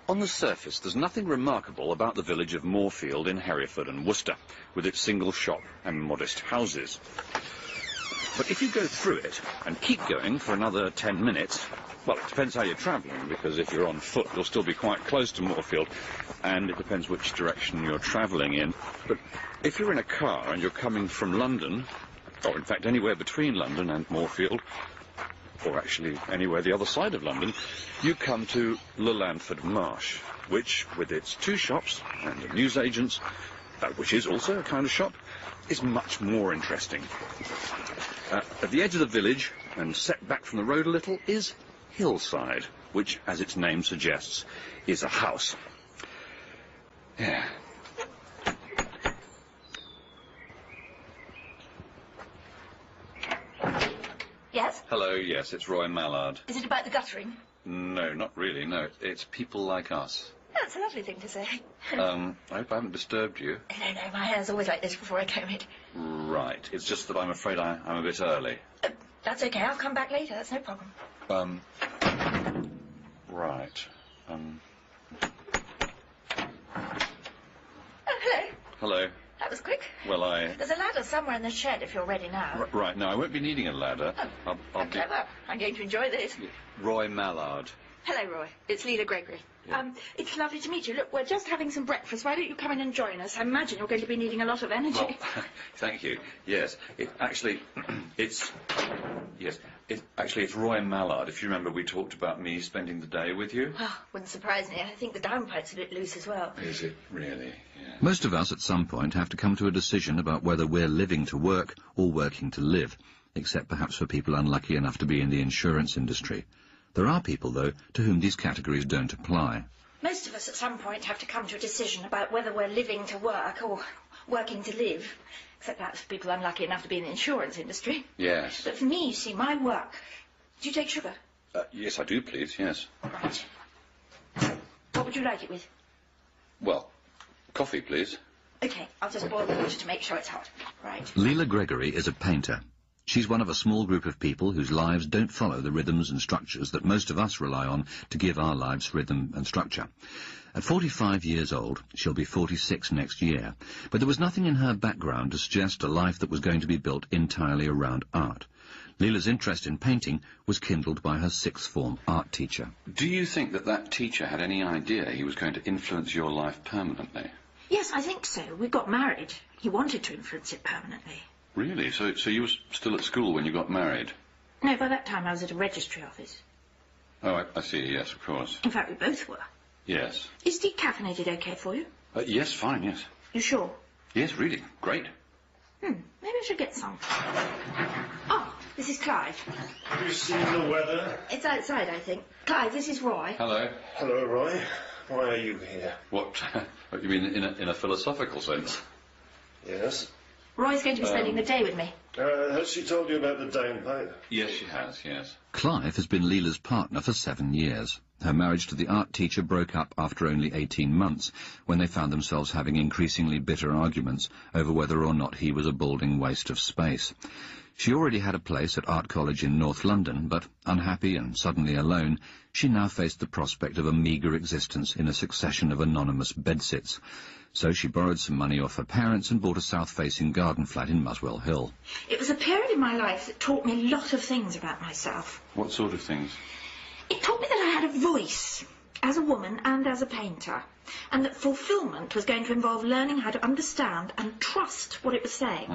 On the surface, there's nothing remarkable about the village of Moorfield in Hereford and Worcester, with its single shop and modest houses. But if you go through it and keep going for another 10 minutes, well, it depends how you're travelling, because if you're on foot, you'll still be quite close to Moorfield, and it depends which direction you're travelling in. But if you're in a car and you're coming from London, or in fact anywhere between London and Moorfield, or actually anywhere the other side of London, you come to Llanford Marsh, which, with its 2 shops and a newsagent's, which is also a kind of shop, is much more interesting. At the edge of the village, and set back from the road a little, is Hillside, which, as its name suggests, is a house. Yeah. Yes? Hello, yes, it's Roy Mallard. Is it about the guttering? No, not really, no. It's people like us. That's a lovely thing to say. I hope I haven't disturbed you. No, my hair's always like this before I comb it. Right, it's just that I'm afraid I'm a bit early. That's okay, I'll come back later, that's no problem. Right. Oh, hello. Hello. That was quick. Well, There's a ladder somewhere in the shed if you're ready now. Right, no, I won't be needing a ladder. Oh, I'll be... clever. I'm going to enjoy this. Roy Mallard. Hello, Roy. It's Leela Gregory. Yeah. It's lovely to meet you. Look, we're just having some breakfast. Why don't you come in and join us? I imagine you're going to be needing a lot of energy. Well, thank you. Yes, it's Roy Mallard. If you remember, we talked about me spending the day with you. Oh, wouldn't surprise me. I think the downpipe's a bit loose as well. Is it really? Yeah. Most of us at some point have to come to a decision about whether we're living to work or working to live, except perhaps for people unlucky enough to be in the insurance industry. There are people, though, to whom these categories don't apply. Most of us at some point have to come to a decision about whether we're living to work or working to live, except perhaps for people unlucky enough to be in the insurance industry. Yes. But for me, you see, my work... Do you take sugar? Yes, I do, please, yes. Right. What would you like it with? Well, coffee, please. OK, I'll just boil the water to make sure it's hot. Right. Leela Gregory is a painter. She's one of a small group of people whose lives don't follow the rhythms and structures that most of us rely on to give our lives rhythm and structure. At 45 years old, she'll be 46 next year, but there was nothing in her background to suggest a life that was going to be built entirely around art. Leela's interest in painting was kindled by her sixth form art teacher. Do you think that teacher had any idea he was going to influence your life permanently? Yes, I think so. We got married. He wanted to influence it permanently. Really? So you were still at school when you got married? No, by that time I was at a registry office. Oh, I see, yes, of course. In fact, we both were. Yes. Is decaffeinated okay for you? Yes, fine, yes. You sure? Yes, really, great. Maybe I should get some. Oh, this is Clive. Have you seen the weather? It's outside, I think. Clive, this is Roy. Hello. Hello, Roy. Why are you here? What you mean in a philosophical sense? Yes. Roy's going to be spending the day with me. Has she told you about the downpipe? Yes, she has, yes. Clive has been Leela's partner for 7 years. Her marriage to the art teacher broke up after only 18 months, when they found themselves having increasingly bitter arguments over whether or not he was a balding waste of space. She already had a place at Art College in North London, but, unhappy and suddenly alone, she now faced the prospect of a meagre existence in a succession of anonymous bedsits. So she borrowed some money off her parents and bought a south-facing garden flat in Muswell Hill. It was a period in my life that taught me a lot of things about myself. What sort of things? It taught me that I had a voice, as a woman and as a painter, and that fulfilment was going to involve learning how to understand and trust what it was saying.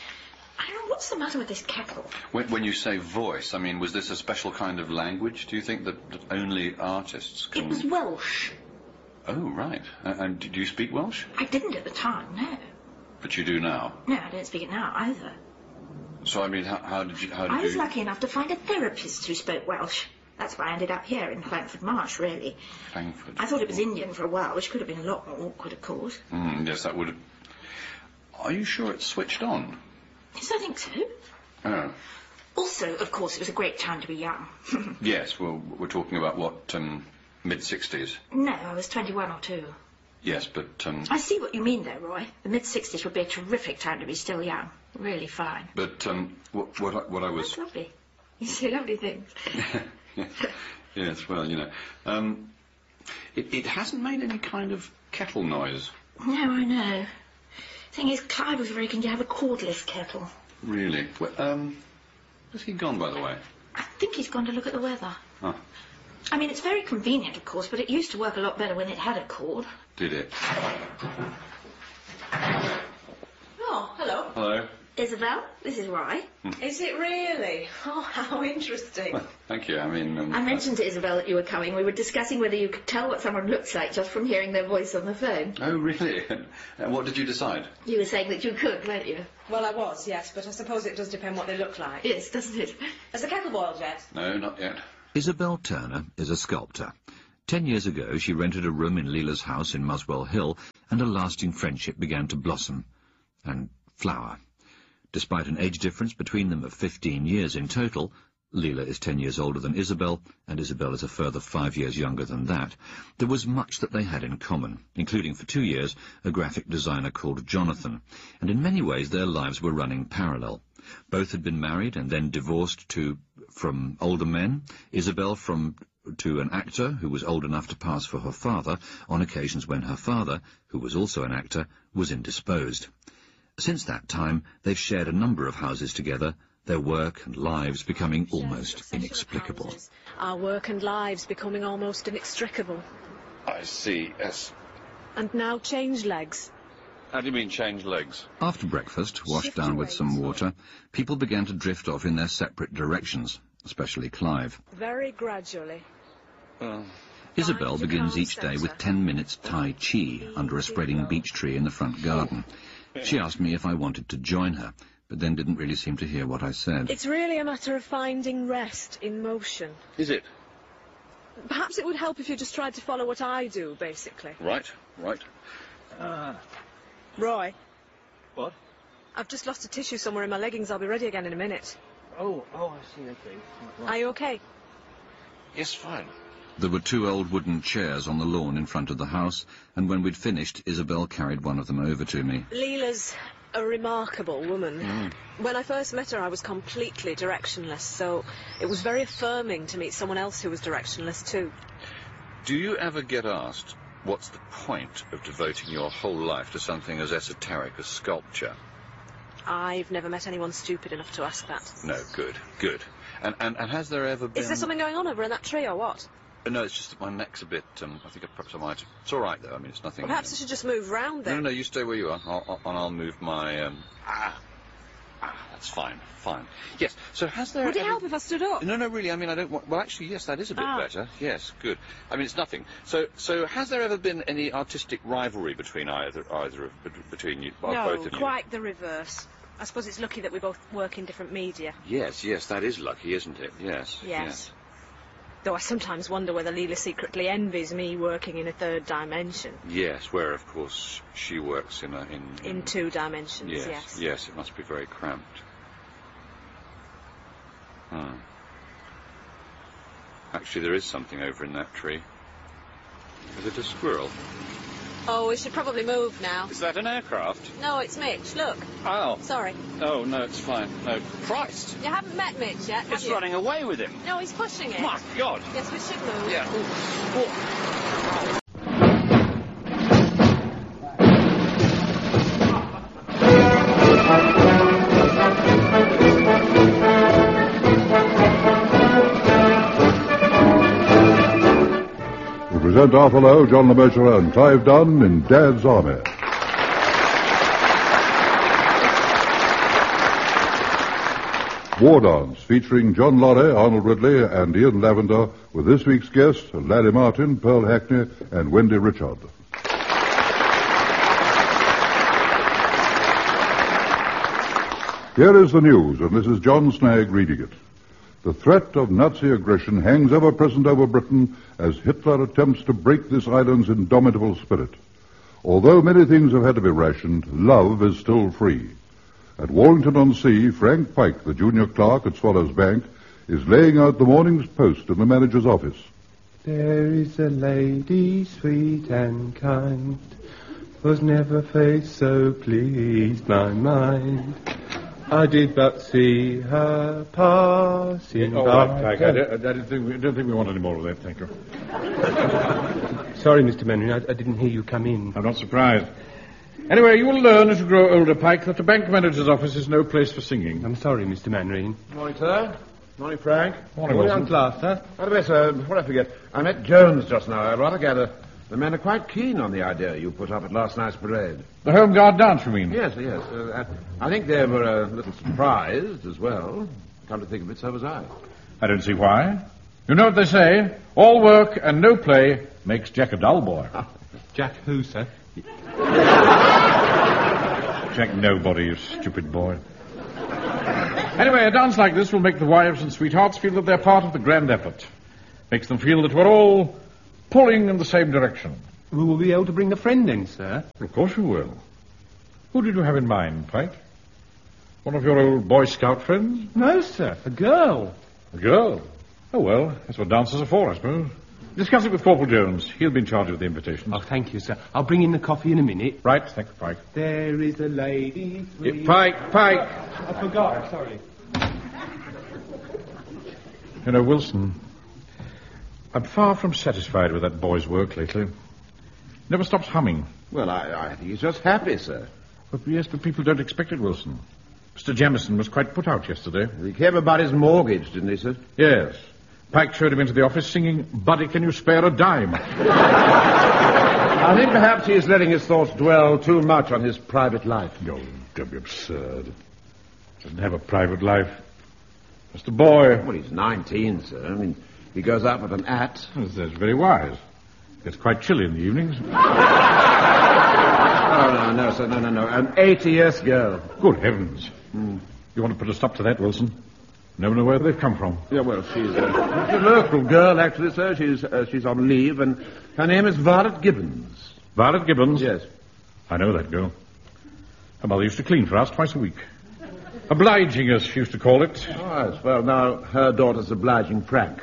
I don't know, what's the matter with this kettle? When you say voice, I mean, was this a special kind of language, do you think, that only artists can... It was Welsh. Oh, right. And do you speak Welsh? I didn't at the time, no. But you do now? No, I don't speak it now, either. So, I mean, how did you... I was lucky enough to find a therapist who spoke Welsh. That's why I ended up here in Llanford Marsh, really. Llanford. I thought it was Indian for a while, which could have been a lot more awkward, of course. Yes, that would have... Are you sure it's switched on? Yes, I think so. Oh. Also, of course, it was a great time to be young. Yes, well, we're talking about, what, mid-60s? No, I was 21 or 2. Yes, but, I see what you mean, though, Roy. The mid-60s would be a terrific time to be still young. Really fine. But, what I was... That's lovely. You say lovely things. Yes, well, you know. It hasn't made any kind of kettle noise. No, I know. Thing is, Clive was very keen to have a cordless kettle. Really? Well, where's he gone, by the way? I think he's gone to look at the weather. Oh, I mean, it's very convenient, of course, but it used to work a lot better when it had a cord. did it? Oh, hello. Hello. Isabel, this is Rye. Is it really? Oh, how interesting. Well, thank you. I mean... I mentioned to Isabel that you were coming. We were discussing whether you could tell what someone looks like just from hearing their voice on the phone. Oh, really? And what did you decide? You were saying that you could, weren't you? Well, I was, yes, but I suppose it does depend what they look like. Yes, doesn't it? Has the kettle boiled yet? No, not yet. Isabel Turner is a sculptor. 10 years ago, she rented a room in Leela's house in Muswell Hill, and a lasting friendship began to blossom and flower. Despite an age difference between them of 15 years in total, Leela is 10 years older than Isabel, and Isabel is a further 5 years younger than that, there was much that they had in common, including for 2 years a graphic designer called Jonathan, and in many ways their lives were running parallel. Both had been married and then divorced from older men, Isabel to an actor who was old enough to pass for her father on occasions when her father, who was also an actor, was indisposed. Since that time, they've shared a number of houses together, their work and lives becoming almost inexplicable. Our work and lives becoming almost inextricable. I see, yes. And now change legs. How do you mean change legs? After breakfast, washed down with some water, people began to drift off in their separate directions, especially Clive. Very gradually. Isabel begins each day with 10 minutes Tai Chi under a spreading beech tree in the front garden. She asked me if I wanted to join her, but then didn't really seem to hear what I said. It's really a matter of finding rest in motion. Is it? Perhaps it would help if you just tried to follow what I do, basically. Right. Roy? What? I've just lost a tissue somewhere in my leggings. I'll be ready again in a minute. Oh, I see, okay. Right. Are you okay? Yes, fine. There were 2 old wooden chairs on the lawn in front of the house, and when we'd finished, Isabel carried one of them over to me. Leela's a remarkable woman. When I first met her, I was completely directionless, so it was very affirming to meet someone else who was directionless too. Do you ever get asked, what's the point of devoting your whole life to something as esoteric as sculpture? I've never met anyone stupid enough to ask that. No, good. And has there ever been... Is there something going on over in that tree, or what? No, it's just that my neck's a bit... I think perhaps I might... It's all right, though. I mean, it's nothing... Well, perhaps I should just move round, then. No, you stay where you are. I'll move my... that's fine. Yes, so has there... Would it help if I stood up? No, really, I mean, I don't want... Well, actually, yes, that is a bit better. Yes, good. I mean, it's nothing. So has there ever been any artistic rivalry between between you, both of you? No, quite the reverse. I suppose it's lucky that we both work in different media. Yes, that is lucky, isn't it? Yes. Though I sometimes wonder whether Leela secretly envies me working in a 3rd dimension. Yes, where, of course, she works in 2 dimensions, yes. Yes, it must be very cramped. Actually, there is something over in that tree. Is it a squirrel? Oh, we should probably move now. Is that an aircraft? No, it's Mitch, look. Oh. Sorry. Oh, no, it's fine. No, Christ! You haven't met Mitch yet, have It's you? running away with him. No, he's pushing it. My God! Yes, we should move. Yeah. Ooh. We present Arthur Lowe, John LeMessurier, and Clive Dunn in Dad's Army. War Dance, featuring John Lorry, Arnold Ridley, and Ian Lavender, with this week's guests, Larry Martin, Pearl Hackney, and Wendy Richard. Here is the news, and this is John Snagg reading it. The threat of Nazi aggression hangs ever present over Britain as Hitler attempts to break this island's indomitable spirit. Although many things have had to be rationed, love is still free. At Wallington-on-Sea, Frank Pike, the junior clerk at Swallows Bank, is laying out the morning's post in the manager's office. There is a lady sweet and kind, was never face so pleased my mind. I did but see her passing by. Right, Pike, I don't think we want any more of that, thank you. Sorry, Mr. Mannering, I didn't hear you come in. I'm not surprised. Anyway, you will learn as you grow older, Pike, that the bank manager's office is no place for singing. I'm sorry, Mr. Mannering. Morning, sir. Morning, Frank. Morning, Wilson. class, sir. By the way, sir, before I forget, I met Jones just now. I rather gather the men are quite keen on the idea you put up at last night's parade. The Home Guard dance, you mean? Yes. I think they were a little surprised as well. Come to think of it, so was I. I don't see why. You know what they say, all work and no play makes Jack a dull boy. Jack who, sir? Jack nobody, you stupid boy. Anyway, a dance like this will make the wives and sweethearts feel that they're part of the grand effort. Makes them feel that we're all pulling in the same direction. We will be able to bring a friend in, sir. Of course you will. Who did you have in mind, Pike? One of your old Boy Scout friends? No, sir, a girl. A girl? Oh, well, that's what dancers are for, I suppose. Discuss it with Corporal Jones. He'll be in charge of the invitations. Oh, thank you, sir. I'll bring in the coffee in a minute. Right, thank you, Pike. There is a lady... Pike! I forgot, sorry. You know, Wilson, I'm far from satisfied with that boy's work lately. Never stops humming. Well, I think he's just happy, sir. But yes, but people don't expect it, Wilson. Mr. Jamison was quite put out yesterday. He came about his mortgage, didn't he, sir? Yes. Pike showed him into the office singing, "Buddy, can you spare a dime?" I think perhaps he is letting his thoughts dwell too much on his private life. Oh, don't be absurd. Doesn't have a private life. Just a boy. Well, he's 19, sir. I mean, he goes out with an at. That's very wise. It's quite chilly in the evenings. Oh, no, sir, no. An 80-year girl. Good heavens. You want to put a stop to that, Wilson? Never know where they've come from. Yeah, well, she's a local girl, actually, sir. She's on leave, and her name is Violet Gibbons. Violet Gibbons? Yes. I know that girl. Her mother used to clean for us twice a week. Obliging us, she used to call it. Oh, yes. Well, now her daughter's obliging Frank.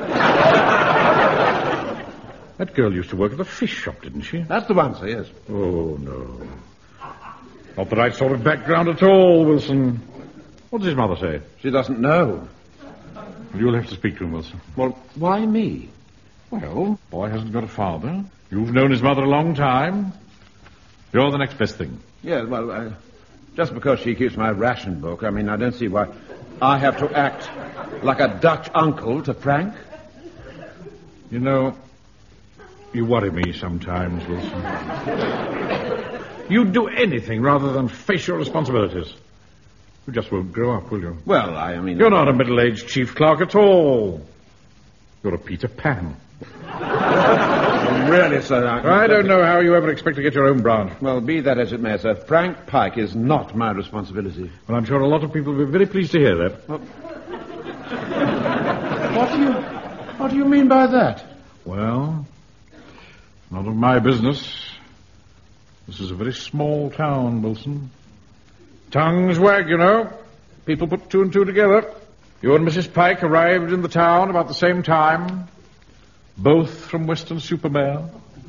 That girl used to work at the fish shop, didn't she? That's the one, sir, yes. Oh, no. Not the right sort of background at all, Wilson. What does his mother say? She doesn't know. You'll have to speak to him, Wilson. Well, why me? Well, boy hasn't got a father. You've known his mother a long time. You're the next best thing. Yes, well, just because she keeps my ration book, I mean, I don't see why I have to act like a Dutch uncle to Frank. You know, you worry me sometimes, Wilson. You'd do anything rather than face your responsibilities. You just won't grow up, will you? Well, I mean... You're not a middle-aged chief clerk at all. You're a Peter Pan. Really, sir? I don't know how you ever expect to get your own branch. Well, be that as it may, sir, Frank Pike is not my responsibility. Well, I'm sure a lot of people will be very pleased to hear that. Well, what do you mean by that? Well, none of my business. This is a very small town, Wilson. Tongues wag, you know. People put two and two together. You and Mrs. Pike arrived in the town about the same time. Both from Weston-super-Mare.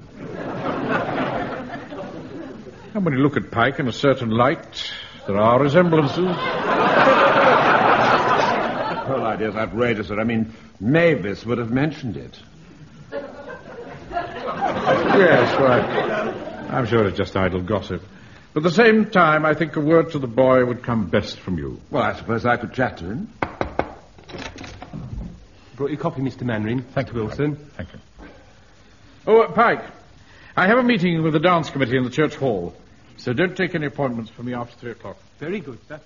And when you look at Pike in a certain light, there are resemblances. The whole idea is outrageous, sir. I mean, Mavis would have mentioned it. Yes, right. I'm sure it's just idle gossip. But at the same time, I think a word to the boy would come best from you. Well, I suppose I could chat to him. Brought your coffee, Mr. Mannering. Thank you, Wilson. Thank you. Oh, Pike, I have a meeting with the dance committee in the church hall, so don't take any appointments for me after 3 o'clock. Very good, sir.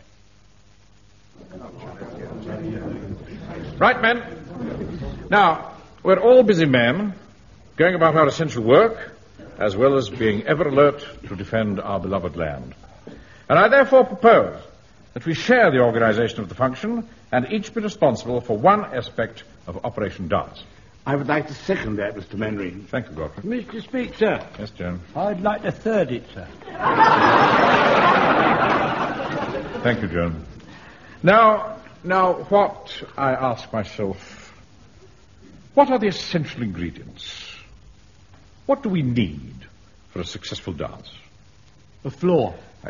Right, men. Now, we're all busy men, going about our essential work, as well as being ever alert to defend our beloved land. And I therefore propose that we share the organization of the function and each be responsible for one aspect of Operation Dance. I would like to second that, Mr. Mannering. Thank you, Godfrey. Mr. Speak, sir. Yes, Joan. I'd like to third it, sir. Thank you, Joan. Now, what, I ask myself, what are the essential ingredients? What do we need for a successful dance? The floor.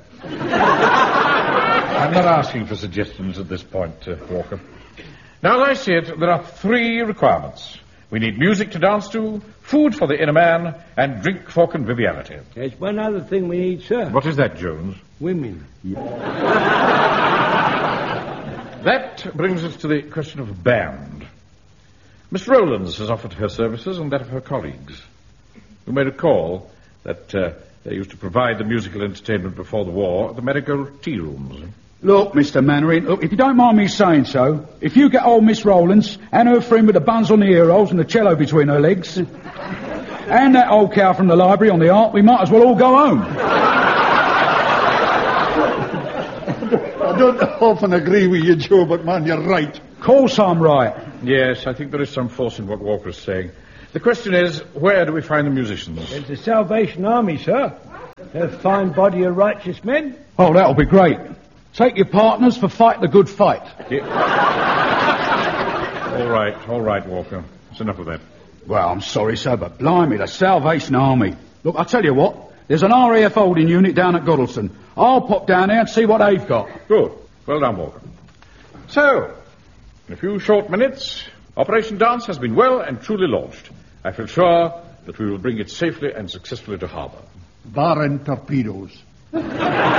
I'm not asking for suggestions at this point, Walker. Now, as I see it, there are 3 requirements. We We need music to dance to, food for the inner man, and drink for conviviality. There's one other thing we need, sir. What is that, Jones? Women. That brings us to the question of band. Miss Rowlands has offered her services and that of her colleagues. You may recall that they used to provide the musical entertainment before the war at the Marigold Tea Rooms. Look, Mr. Mannering, look, if you don't mind me saying so, if you get old Miss Rowlands and her friend with the buns on the ear holes and the cello between her legs, and that old cow from the library on the ark, we might as well all go home. I don't often agree with you, Joe, but, man, you're right. Of course I'm right. Yes, I think there is some force in what Walker is saying. The question is, where do we find the musicians? There's the Salvation Army, sir. A fine body of righteous men. Oh, that'll be great. Take your partners for fight the good fight. Yeah. All right, Walker. That's enough of that. Well, I'm sorry, sir, but blimey, the Salvation Army. Look, I'll tell you what, there's an RAF holding unit down at Goddleston. I'll pop down there and see what they've got. Good. Well done, Walker. So, in a few short minutes, Operation Dance has been well and truly launched. I feel sure that we will bring it safely and successfully to harbour. Barring torpedoes.